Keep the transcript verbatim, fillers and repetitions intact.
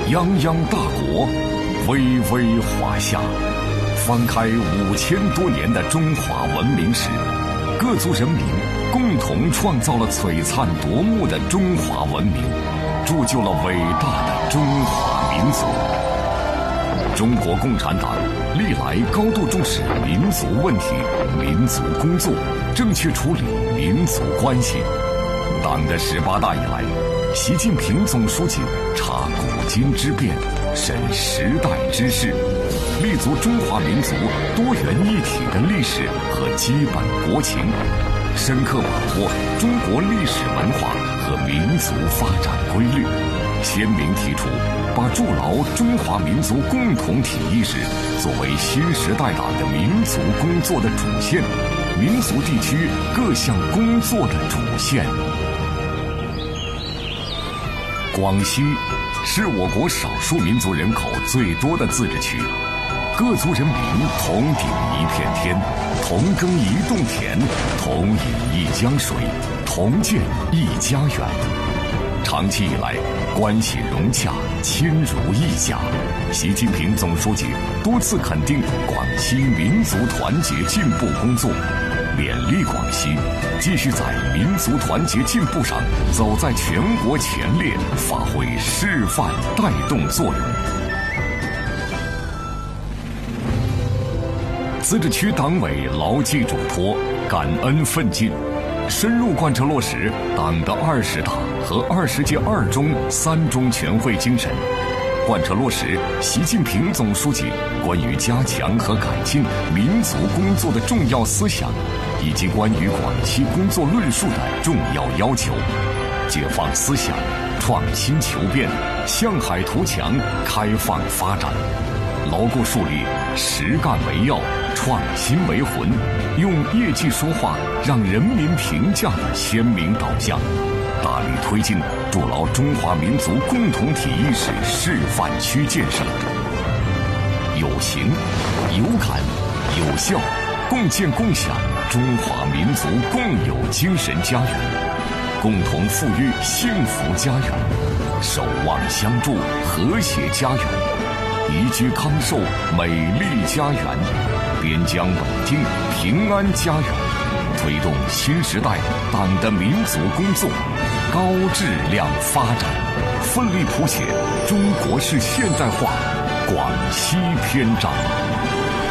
泱泱大国，巍巍华夏。翻开五千多年的中华文明史，各族人民共同创造了璀璨夺目的中华文明，铸就了伟大的中华民族。中国共产党历来高度重视民族问题、民族工作，正确处理民族关系。党的十八大以来，习近平总书记察古今之变，审时代之势，立足中华民族多元一体的历史和基本国情，深刻把握中国历史文化和民族发展规律，鲜明提出把筑牢中华民族共同体意识作为新时代党的民族工作的主线，民族地区各项工作的主线。广西是我国少数民族人口最多的自治区，各族人民同顶一片天，同耕一洞田，同饮一江水，同建一家园。长期以来，关系融洽，亲如一家。习近平总书记多次肯定广西民族团结进步工作，勉励广西继续在民族团结进步上走在全国前列，发挥示范带动作用。自治区党委牢记嘱托，感恩奋进，深入贯彻落实党的二十大和二十届二中、三中全会精神，贯彻落实习近平总书记关于加强和改进民族工作的重要思想，以及关于广西工作论述的重要要求，解放思想，创新求变，向海图强，开放发展，牢固树立实干为要，创新为魂，用业绩说话，让人民评价的鲜明导向，大力推进筑牢中华民族共同体意识示范区建设，有形、有感、有效，共建共享中华民族共有精神家园，共同富裕幸福家园，守望相助和谐家园，宜居康寿美丽家园，边疆稳定平安家园，推动新时代党的民族工作高质量发展，奋力谱写中国式现代化广西篇章。